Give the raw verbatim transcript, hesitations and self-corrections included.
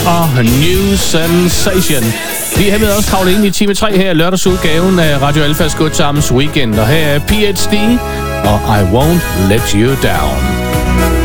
og New Sensation. Vi er hermed også kravlet ind i time tre her, lørdagsudgaven af Radio Alphas Good Times Weekend. Og her er P H D og I Won't Let You Down.